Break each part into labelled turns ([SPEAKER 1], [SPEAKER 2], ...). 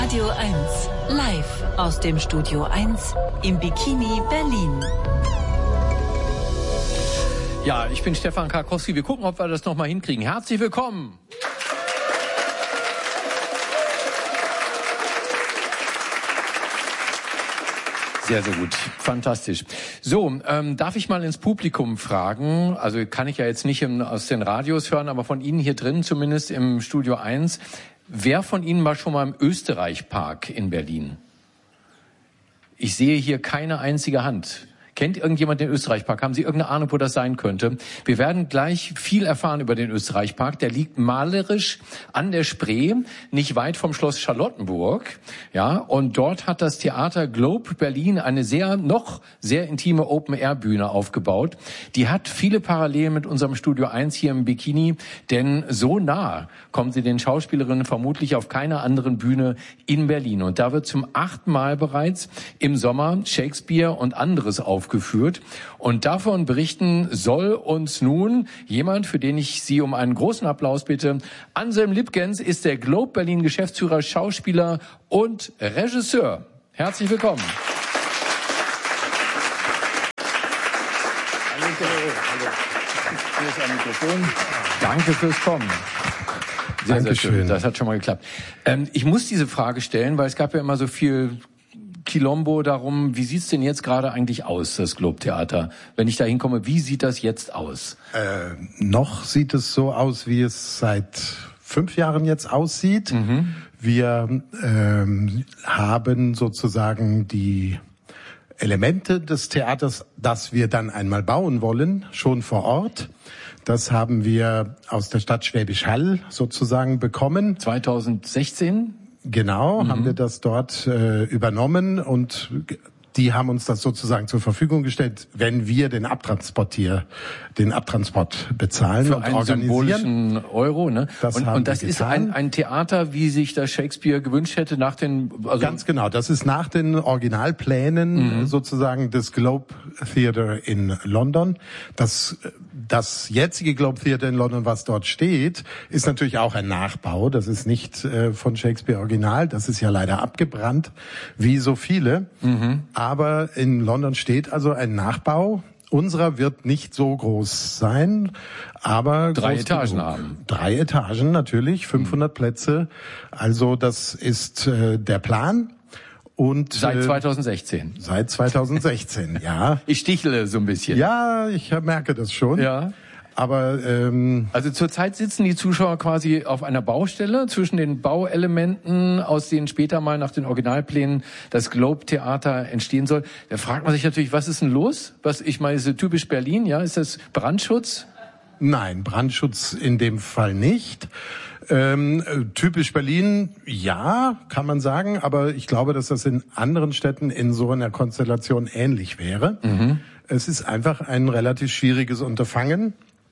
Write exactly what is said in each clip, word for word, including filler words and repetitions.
[SPEAKER 1] Radio eins, live aus dem Studio eins im Bikini Berlin.
[SPEAKER 2] Ja, ich bin Stefan Karkowski. Wir gucken, ob wir das nochmal hinkriegen. Herzlich willkommen. Sehr, sehr gut. Fantastisch. So, ähm, darf ich mal ins Publikum fragen? Also kann ich ja jetzt nicht im, aus den Radios hören, aber von Ihnen hier drin, zumindest im Studio eins. Wer von Ihnen war schon mal im Österreich-Park in Berlin? Ich sehe hier keine einzige Hand. Kennt irgendjemand den Österreich-Park? Haben Sie irgendeine Ahnung, wo das sein könnte? Wir werden gleich viel erfahren über den Österreich-Park. Der liegt malerisch an der Spree, nicht weit vom Schloss Charlottenburg. Ja, und dort hat das Theater Globe Berlin eine sehr, noch sehr intime Open-Air-Bühne aufgebaut. Die hat viele Parallelen mit unserem Studio eins hier im Bikini, denn so nah kommen Sie den Schauspielerinnen vermutlich auf keiner anderen Bühne in Berlin. Und da wird zum achten Mal bereits im Sommer Shakespeare und anderes aufgeführt. geführt. Und davon berichten soll uns nun jemand, für den ich Sie um einen großen Applaus bitte. Anselm Lipgens ist der Globe Berlin Geschäftsführer, Schauspieler und Regisseur. Herzlich willkommen. Hallo, hallo. Hier ist ein Mikrofon. Danke fürs Kommen. Sehr, sehr schön. Das hat schon mal geklappt. Ähm, ich muss diese Frage stellen, weil es gab ja immer so viel Kilombo darum, wie sieht's denn jetzt gerade eigentlich aus, das Globe-Theater? Wenn ich da hinkomme, wie sieht das jetzt aus?
[SPEAKER 3] Äh, noch sieht es so aus, wie es seit fünf Jahren jetzt aussieht. Mhm. Wir ähm, haben sozusagen die Elemente des Theaters, das wir dann einmal bauen wollen, schon vor Ort. Das haben wir aus der Stadt Schwäbisch Hall sozusagen bekommen.
[SPEAKER 2] zweitausendsechzehn?
[SPEAKER 3] Genau, mhm. haben wir das dort äh, übernommen und die haben uns das sozusagen zur Verfügung gestellt, wenn wir den Abtransportier, den Abtransport bezahlen
[SPEAKER 2] für
[SPEAKER 3] und
[SPEAKER 2] einen
[SPEAKER 3] organisieren.
[SPEAKER 2] Symbolischen Euro, ne?
[SPEAKER 3] Das
[SPEAKER 2] und,
[SPEAKER 3] haben
[SPEAKER 2] und das
[SPEAKER 3] wir
[SPEAKER 2] ist
[SPEAKER 3] getan.
[SPEAKER 2] ein, ein Theater, wie sich das Shakespeare gewünscht hätte nach den. Also
[SPEAKER 3] Ganz genau. Das ist nach den Originalplänen mhm. sozusagen des Globe Theatre in London. Das das jetzige Globe Theatre in London, was dort steht, ist natürlich auch ein Nachbau. Das ist nicht äh, von Shakespeare Original. Das ist ja leider abgebrannt, wie so viele. Mhm. Aber in London steht also ein Nachbau. Unserer wird nicht so groß sein, aber
[SPEAKER 2] drei
[SPEAKER 3] groß
[SPEAKER 2] Etagen
[SPEAKER 3] genug.
[SPEAKER 2] haben.
[SPEAKER 3] Drei Etagen natürlich, fünfhundert mhm. Plätze. Also das ist äh, der Plan. Und
[SPEAKER 2] seit zweitausendsechzehn.
[SPEAKER 3] Äh, seit zweitausendsechzehn, ja.
[SPEAKER 2] Ich stichle so ein bisschen.
[SPEAKER 3] Ja, ich merke das schon.
[SPEAKER 2] Ja.
[SPEAKER 3] Aber ähm,
[SPEAKER 2] also zurzeit sitzen die Zuschauer quasi auf einer Baustelle zwischen den Bauelementen, aus denen später mal nach den Originalplänen das Globe-Theater entstehen soll. Da fragt man sich natürlich, was ist denn los? Was ich meine, ist typisch Berlin, ja? Ist das Brandschutz?
[SPEAKER 3] Nein, Brandschutz in dem Fall nicht. Ähm, typisch Berlin, ja, kann man sagen, aber ich glaube, dass das in anderen Städten in so einer Konstellation ähnlich wäre. Mhm. Es ist einfach ein relativ schwieriges Unterfangen,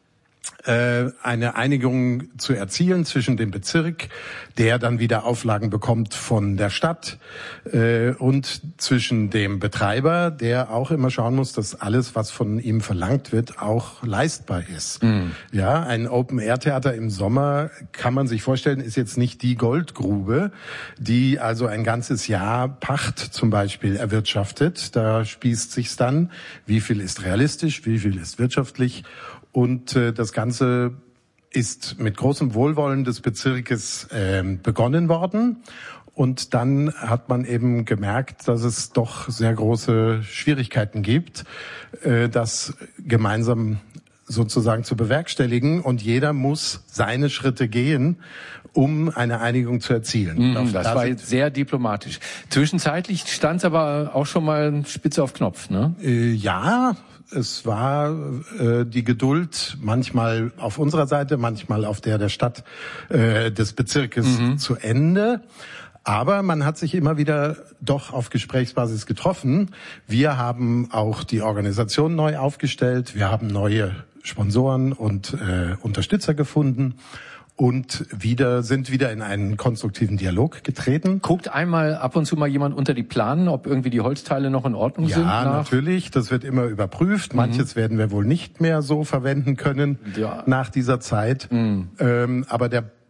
[SPEAKER 3] eine Einigung zu erzielen zwischen dem Bezirk, der dann wieder Auflagen bekommt von der Stadt, äh, und zwischen dem Betreiber, der auch immer schauen muss, dass alles, was von ihm verlangt wird, auch leistbar ist. Mhm. Ja, ein Open-Air-Theater im Sommer, kann man sich vorstellen, ist jetzt nicht die Goldgrube, die also ein ganzes Jahr Pacht zum Beispiel erwirtschaftet. Da spießt sich's dann, wie viel ist realistisch, wie viel ist wirtschaftlich. Und äh, das Ganze ist mit großem Wohlwollen des Bezirkes äh, begonnen worden. Und dann hat man eben gemerkt, dass es doch sehr große Schwierigkeiten gibt, äh, das gemeinsam sozusagen zu bewerkstelligen. Und jeder muss seine Schritte gehen, um eine Einigung zu erzielen.
[SPEAKER 2] Mhm, das da war jetzt sehr diplomatisch. Zwischenzeitlich stand es aber auch schon mal spitze auf Knopf, ne?
[SPEAKER 3] Äh, ja. Es war äh, die Geduld manchmal auf unserer Seite, manchmal auf der der Stadt, äh, des Bezirkes mhm. zu Ende. Aber man hat sich immer wieder doch auf Gesprächsbasis getroffen. Wir haben auch die Organisation neu aufgestellt. Wir haben neue Sponsoren und äh, Unterstützer gefunden. Und wieder sind wieder in einen konstruktiven Dialog getreten.
[SPEAKER 2] Guckt einmal ab und zu mal jemand unter die Planen, ob irgendwie die Holzteile noch in Ordnung
[SPEAKER 3] ja,
[SPEAKER 2] sind?
[SPEAKER 3] Ja, natürlich. Das wird immer überprüft. Mhm. Manches werden wir wohl nicht mehr so verwenden können ja. nach dieser Zeit. Mhm. Ähm, aber der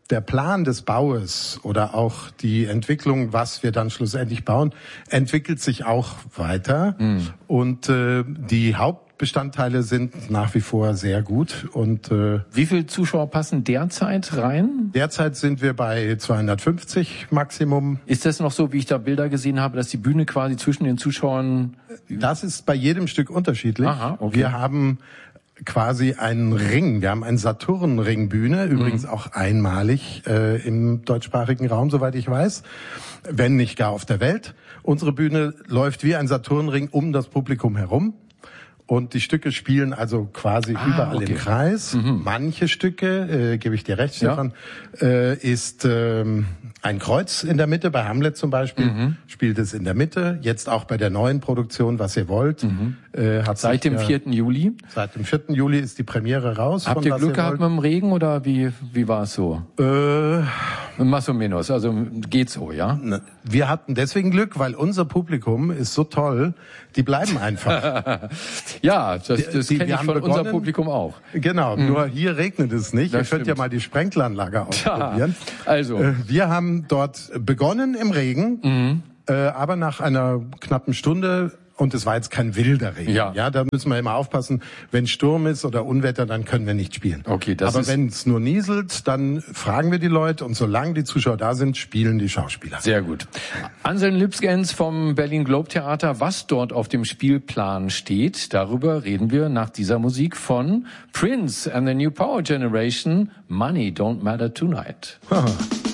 [SPEAKER 3] der Plan des Baues oder auch die Entwicklung, was wir dann schlussendlich bauen, entwickelt sich auch weiter. Mhm. Und äh, die Hauptbestandteile sind nach wie vor sehr gut. Und äh,
[SPEAKER 2] wie viele Zuschauer passen derzeit rein?
[SPEAKER 3] Derzeit sind wir bei zweihundertfünfzig Maximum.
[SPEAKER 2] Ist das noch so, wie ich da Bilder gesehen habe, dass die Bühne quasi zwischen den Zuschauern...
[SPEAKER 3] Das ist bei jedem Stück unterschiedlich.
[SPEAKER 2] Aha, okay.
[SPEAKER 3] Wir haben quasi einen Ring. Wir haben eine Saturn-Ringbühne, übrigens mhm. auch einmalig äh, im deutschsprachigen Raum, soweit ich weiß, wenn nicht gar auf der Welt. Unsere Bühne läuft wie ein Saturnring um das Publikum herum. Und die Stücke spielen also quasi ah, überall okay. im Kreis. Mhm. Manche Stücke, äh, gebe ich dir recht, Stefan, ja. äh, ist ähm, ein Kreuz in der Mitte. Bei Hamlet zum Beispiel mhm. spielt es in der Mitte. Jetzt auch bei der neuen Produktion, was ihr wollt. Mhm. Äh, hat
[SPEAKER 2] seit sich, dem vierten Juli?
[SPEAKER 3] Seit dem vierten Juli ist die Premiere raus.
[SPEAKER 2] Habt ihr Glück gehabt mit dem Regen oder wie wie war es so? Äh, Más o menos, also geht so, ja?
[SPEAKER 3] Wir hatten deswegen Glück, weil unser Publikum ist so toll, die bleiben einfach.
[SPEAKER 2] Ja, das, das kenne ich von unserem Publikum auch.
[SPEAKER 3] Genau, mhm. nur hier regnet es nicht. Das Ihr könnt stimmt. ja mal die Sprenkleranlage ausprobieren.
[SPEAKER 2] Ja, also.
[SPEAKER 3] Wir haben dort begonnen im Regen, mhm. aber nach einer knappen Stunde, und es war jetzt kein wilder Regen. Ja. ja, da müssen wir immer aufpassen. Wenn Sturm ist oder Unwetter, dann können wir nicht spielen.
[SPEAKER 2] Okay, das
[SPEAKER 3] Aber wenn es nur nieselt, dann fragen wir die Leute und solange die Zuschauer da sind, spielen die Schauspieler.
[SPEAKER 2] Sehr gut. Anselm Lübskens vom Berlin Globe Theater, was dort auf dem Spielplan steht, darüber reden wir nach dieser Musik von Prince and the New Power Generation. Money Don't Matter Tonight.